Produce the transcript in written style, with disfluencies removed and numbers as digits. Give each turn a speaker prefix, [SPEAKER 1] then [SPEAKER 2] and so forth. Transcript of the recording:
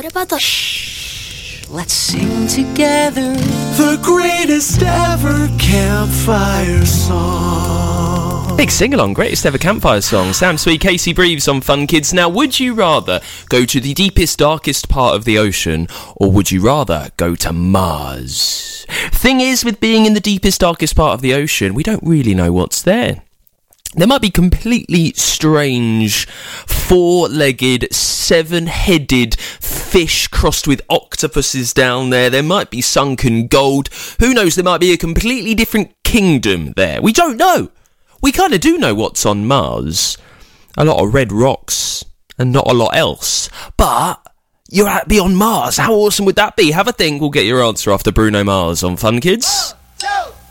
[SPEAKER 1] What about the...
[SPEAKER 2] Let's sing together the greatest ever campfire song.
[SPEAKER 3] Big sing-along, greatest ever campfire song. Sam Sweet, Casey Breves on Fun Kids. Now, would you rather go to the deepest, darkest part of the ocean, or would you rather go to Mars? Thing is, with being in the deepest, darkest part of the ocean, we don't really know what's there. There might be completely strange, four-legged, seven-headed fish crossed with octopuses down there. There might be sunken gold. Who knows, there might be a completely different kingdom there. We don't know. We kind of do know what's on Mars. A lot of red rocks and not a lot else. But you're at beyond Mars. How awesome would that be? Have a think. We'll get your answer after Bruno Mars on Fun Kids.
[SPEAKER 4] 1, 2,